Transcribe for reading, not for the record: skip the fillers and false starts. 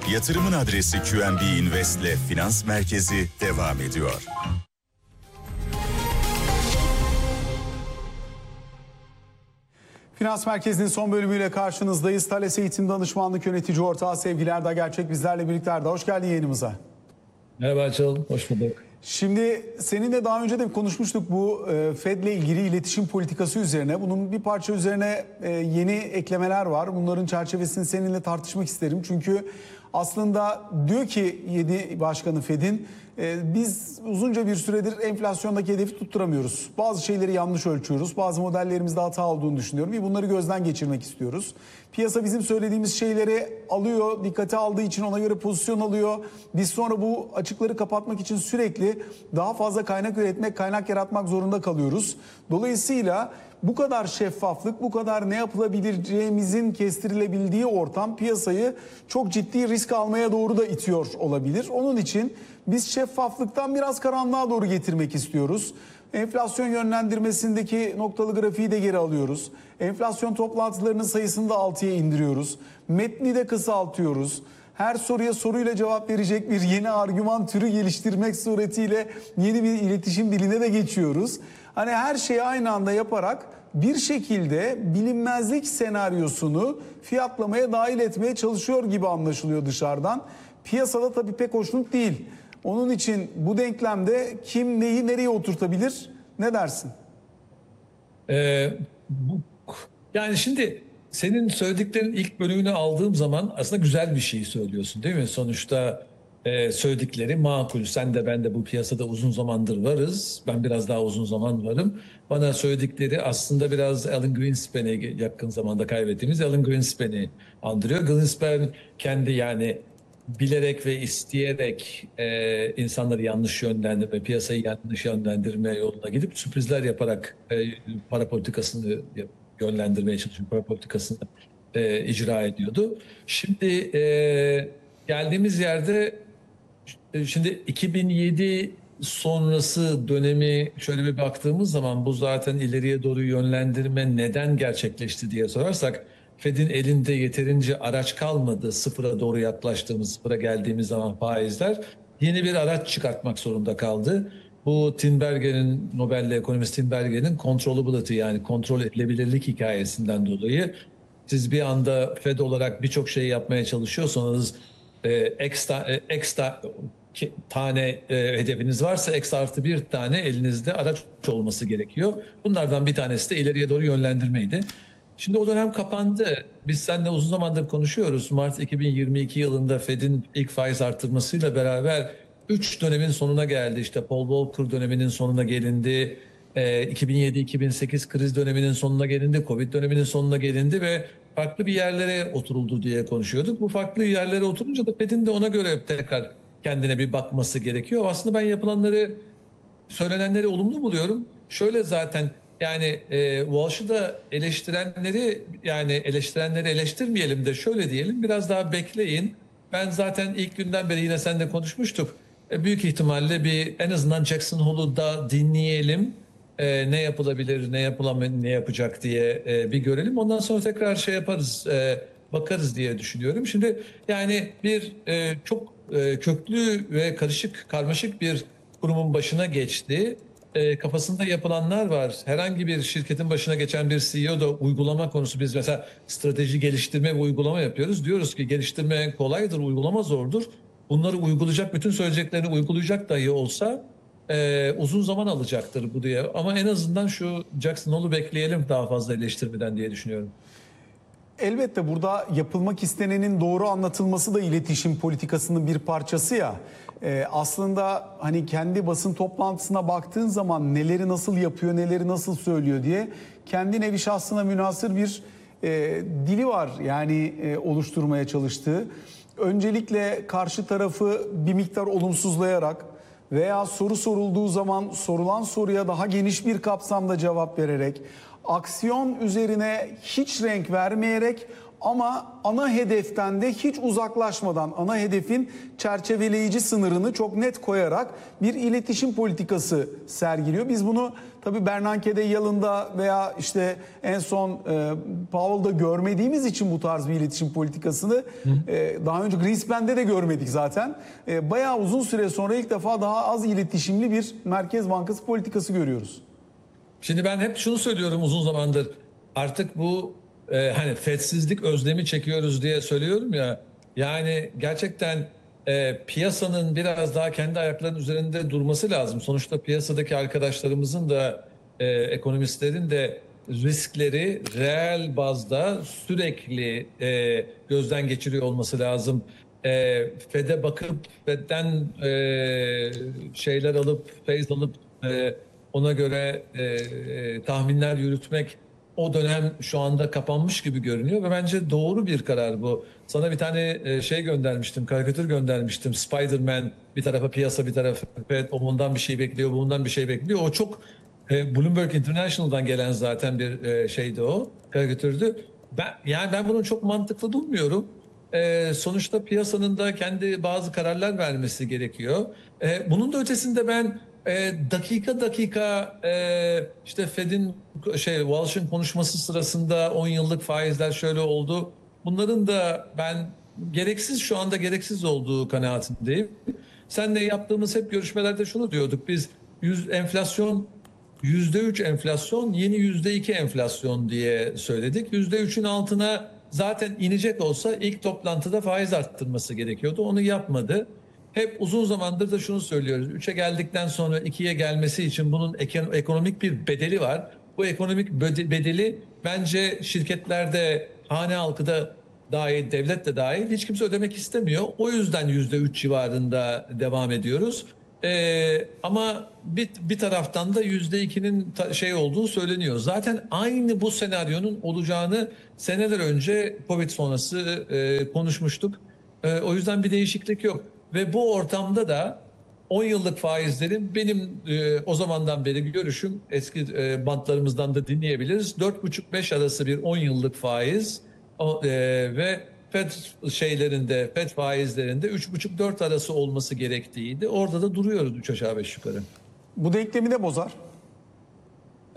Yatırımın adresi QNB Invest'le Finans Merkezi devam ediyor. Finans Merkezi'nin son bölümüyle karşınızdayız. Thales Eğitim Danışmanlık Yönetici Ortağı sevgili Erdağ Gerçek bizlerle birlikte. Erdağ, hoş geldin yayınımıza. Merhaba Açıl, hoş bulduk. Şimdi seninle daha önce de konuşmuştuk bu Fed'le ilgili iletişim politikası üzerine. Bunun bir parça üzerine yeni eklemeler var. Bunların çerçevesini seninle tartışmak isterim. Çünkü aslında diyor ki yeni başkanı Fed'in biz uzunca bir süredir enflasyondaki hedefi tutturamıyoruz. Bazı şeyleri yanlış ölçüyoruz. Bazı modellerimizde hata olduğunu düşünüyorum ve bunları gözden geçirmek istiyoruz. Piyasa bizim söylediğimiz şeyleri alıyor, dikkate aldığı için ona göre pozisyon alıyor. Biz sonra bu açıkları kapatmak için sürekli daha fazla kaynak üretmek, kaynak yaratmak zorunda kalıyoruz. Dolayısıyla bu kadar şeffaflık, bu kadar ne yapılabileceğimizin kestirilebildiği ortam piyasayı çok ciddi risk almaya doğru da itiyor olabilir. Onun için biz şeffaflıktan biraz karanlığa doğru getirmek istiyoruz. Enflasyon yönlendirmesindeki noktalı grafiği de geri alıyoruz. Enflasyon toplantılarının sayısını da 6'ya indiriyoruz. Metni de kısaltıyoruz. Her soruya soruyla cevap verecek bir yeni argüman türü geliştirmek suretiyle yeni bir iletişim diline de geçiyoruz. Hani her şeyi aynı anda yaparak bir şekilde bilinmezlik senaryosunu fiyatlamaya dahil etmeye çalışıyor gibi anlaşılıyor dışarıdan. Piyasada tabii pek hoşnut değil. Onun için bu denklemde kim neyi nereye oturtabilir? Ne dersin? Yani şimdi senin söylediklerin ilk bölümünü aldığım zaman aslında güzel bir şey söylüyorsun değil mi? Sonuçta söyledikleri makul. Sen de ben de bu piyasada uzun zamandır varız. Ben biraz daha uzun zaman varım. Bana söyledikleri aslında biraz Alan Greenspan'i yakın zamanda kaybettiğimiz Alan Greenspan'i andırıyor. Greenspan kendi yani bilerek ve isteyerek insanları yanlış yönlendirme, piyasayı yanlış yönlendirme yoluna gidip sürprizler yaparak para politikasını yönlendirmeye çalışıyor, para politikasını icra ediyordu. Şimdi geldiğimiz yerde şimdi 2007 sonrası dönemi şöyle bir baktığımız zaman bu zaten ileriye doğru yönlendirme neden gerçekleşti diye sorarsak Fed'in elinde yeterince araç kalmadı. Sıfıra doğru yaklaştığımız, sıfıra geldiğimiz zaman faizler yeni bir araç çıkartmak zorunda kaldı. Bu Tinbergen'in, Nobel'li ekonomist Tinbergen'in controllability yani kontrol edilebilirlik hikayesinden dolayı siz bir anda Fed olarak birçok şey yapmaya çalışıyorsanız ekstra tane hedefiniz varsa eksi artı bir tane elinizde araç olması gerekiyor. Bunlardan bir tanesi de ileriye doğru yönlendirmeydi. Şimdi o dönem kapandı. Biz seninle uzun zamandır konuşuyoruz. Mart 2022 yılında Fed'in ilk faiz artırmasıyla beraber 3 dönemin sonuna geldi. İşte Paul Volcker döneminin sonuna gelindi. 2007-2008 kriz döneminin sonuna gelindi. Covid döneminin sonuna gelindi ve farklı bir yerlere oturuldu diye konuşuyorduk. Bu farklı yerlere oturunca da Fed'in de ona göre tekrar kendine bir bakması gerekiyor. Aslında ben yapılanları, söylenenleri olumlu buluyorum. Şöyle zaten yani Walsh'ı da eleştirenleri eleştirmeyelim de şöyle diyelim, biraz daha bekleyin. Ben zaten ilk günden beri yine seninle konuşmuştuk. Büyük ihtimalle bir en azından Jackson Hole'u da dinleyelim. Ne yapılabilir, ne yapılamıyor, ne yapacak diye bir görelim. Ondan sonra tekrar şey yaparız, bakarız diye düşünüyorum. Şimdi yani bir çok köklü ve karmaşık bir kurumun başına geçti. Kafasında yapılanlar var. Herhangi bir şirketin başına geçen bir CEO da uygulama konusu, biz mesela strateji geliştirme ve uygulama yapıyoruz. Diyoruz ki geliştirme kolaydır, uygulama zordur. Bunları uygulayacak, bütün söyleyeceklerini uygulayacak dahi olsa uzun zaman alacaktır bu diye. Ama en azından şu Jackson Hole'u bekleyelim daha fazla eleştirmeden diye düşünüyorum. Elbette burada yapılmak istenenin doğru anlatılması da iletişim politikasının bir parçası ya. Aslında hani kendi basın toplantısına baktığın zaman neleri nasıl yapıyor, neleri nasıl söylüyor diye kendi nevi şahsına münhasır bir dili var yani oluşturmaya çalıştığı. Öncelikle karşı tarafı bir miktar olumsuzlayarak veya soru sorulduğu zaman sorulan soruya daha geniş bir kapsamda cevap vererek, aksiyon üzerine hiç renk vermeyerek Ama ana hedeften de hiç uzaklaşmadan, ana hedefin çerçeveleyici sınırını çok net koyarak bir iletişim politikası sergiliyor. Biz bunu tabii Bernanke'de, Yalın'da veya işte en son Powell'da görmediğimiz için bu tarz bir iletişim politikasını daha önce Greenspan'de de görmedik zaten. Bayağı uzun süre sonra ilk defa daha az iletişimli bir Merkez Bankası politikası görüyoruz. Şimdi ben hep şunu söylüyorum uzun zamandır. Artık bu hani FED'sizlik özlemi çekiyoruz diye söylüyorum ya. Yani gerçekten piyasanın biraz daha kendi ayaklarının üzerinde durması lazım. Sonuçta piyasadaki arkadaşlarımızın da ekonomistlerin de riskleri reel bazda sürekli gözden geçiriyor olması lazım. FED'e bakıp FED'den şeyler alıp, feyz alıp ona göre tahminler yürütmek o dönem şu anda kapanmış gibi görünüyor ve bence doğru bir karar bu. Sana bir tane şey göndermiştim, karikatür göndermiştim. Spider-Man, bir tarafa piyasa, bir tarafa FED, o bundan bir şey bekliyor, bu bundan bir şey bekliyor. O çok Bloomberg International'dan gelen zaten bir şeydi o, karikatürdü. Ben bunu çok mantıklı bulmuyorum. Sonuçta piyasanın da kendi bazı kararlar vermesi gerekiyor. Bunun da ötesinde ben dakika dakika işte Fed'in Walsh'ın konuşması sırasında 10 yıllık faizler şöyle oldu. Bunların da ben şu anda gereksiz olduğu kanaatindeyim. Seninle yaptığımız hep görüşmelerde şunu diyorduk. Biz enflasyon %3 enflasyon, yeni %2 enflasyon diye söyledik. %3'ün altına zaten inecek olsa ilk toplantıda faiz arttırması gerekiyordu. Onu yapmadı. Hep uzun zamandır da şunu söylüyoruz. 3'e geldikten sonra 2'ye gelmesi için bunun ekonomik bir bedeli var. Bu ekonomik bedeli bence şirketlerde, hane halkı da dahil, devlet de dahil hiç kimse ödemek istemiyor. O yüzden %3 civarında devam ediyoruz. Ama bir taraftan da %2'nin şey olduğu söyleniyor. Zaten aynı bu senaryonun olacağını seneler önce Covid sonrası konuşmuştuk. O yüzden bir değişiklik yok. Ve bu ortamda da 10 yıllık faizlerin benim o zamandan beri görüşüm, eski bantlarımızdan da dinleyebiliriz. 4,5-5 arası bir 10 yıllık faiz ve Fed faizlerinde 3,5-4 arası olması gerektiğiydi. Orada da duruyoruz 3 aşağı 5 yukarı. Bu denklemi de bozar.